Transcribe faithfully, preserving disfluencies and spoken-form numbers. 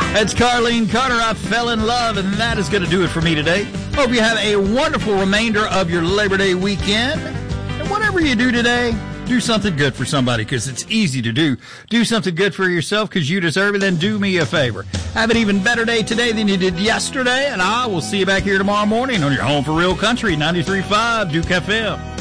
That's Carlene Carter. I fell in love, and that is going to do it for me today. Hope you have a wonderful remainder of your Labor Day weekend. And whatever you do today, do something good for somebody, because it's easy to do. Do something good for yourself because you deserve it. Then do me a favor. Have an even better day today than you did yesterday, and I will see you back here tomorrow morning on your Home for Real Country, ninety-three point five Duke F M.